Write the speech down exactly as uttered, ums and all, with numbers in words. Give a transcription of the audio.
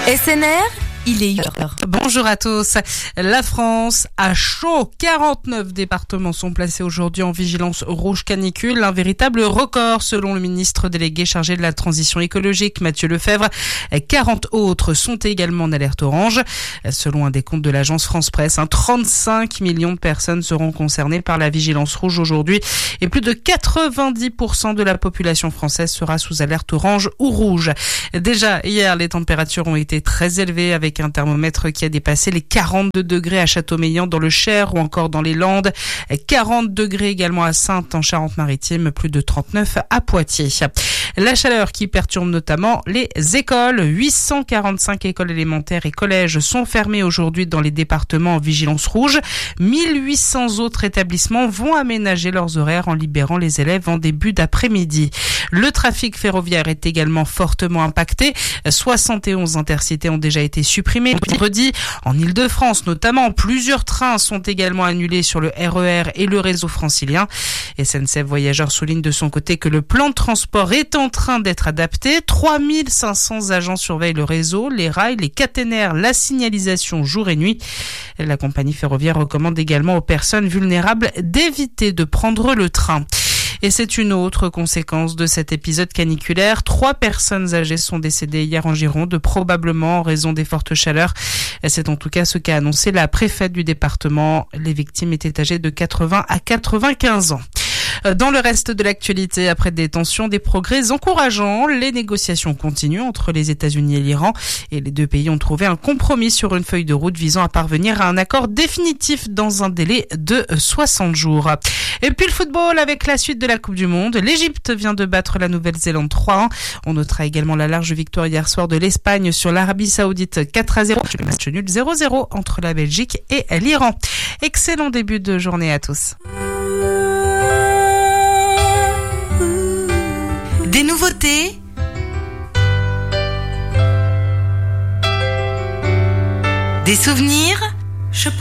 S N R, il est heure. Bonjour à tous. La France a chaud. quarante-neuf départements sont placés aujourd'hui en vigilance rouge canicule. Un véritable record selon le ministre délégué chargé de la transition écologique, Matthieu Lefèvre. quarante autres sont également en alerte orange. Selon un décompte de l'agence France Presse, trente-cinq millions de personnes seront concernées par la vigilance rouge aujourd'hui et plus de quatre-vingt-dix pour cent de la population française sera sous alerte orange ou rouge. Déjà hier, les températures ont été très élevées avec un thermomètre qui a dépassé les quarante-deux degrés à Châteaumeillan dans le Cher ou encore dans les Landes. quarante degrés également à Saintes en Charente-Maritime, plus de trente-neuf à Poitiers. La chaleur qui perturbe notamment les écoles. huit cent quarante-cinq écoles élémentaires et collèges sont fermées aujourd'hui dans les départements en vigilance rouge. mille huit cents autres établissements vont aménager leurs horaires en libérant les élèves en début d'après-midi. Le trafic ferroviaire est également fortement impacté. soixante et onze intercités ont déjà été supprimés. Vendredi, en Île-de-France notamment, plusieurs trains sont également annulés sur le R E R et le réseau francilien. S N C F Voyageurs souligne de son côté que le plan de transport est en train d'être adapté. trois mille cinq cents agents surveillent le réseau, les rails, les caténaires, la signalisation jour et nuit. La compagnie ferroviaire recommande également aux personnes vulnérables d'éviter de prendre le train. Et c'est une autre conséquence de cet épisode caniculaire. Trois personnes âgées sont décédées hier en Gironde, probablement en raison des fortes chaleurs. C'est en tout cas ce qu'a annoncé la préfète du département. Les victimes étaient âgées de quatre-vingts à quatre-vingt-quinze ans. Dans le reste de l'actualité, après des tensions, des progrès encourageants, les négociations continuent entre les États-Unis et l'Iran et les deux pays ont trouvé un compromis sur une feuille de route visant à parvenir à un accord définitif dans un délai de soixante jours. Et puis le football avec la suite de la Coupe du Monde. L'Égypte vient de battre la Nouvelle-Zélande trois à un. On notera également la large victoire hier soir de l'Espagne sur l'Arabie Saoudite quatre à zéro. Le match nul zéro zéro entre la Belgique et l'Iran. Excellent début de journée à tous. Des nouveautés, des souvenirs.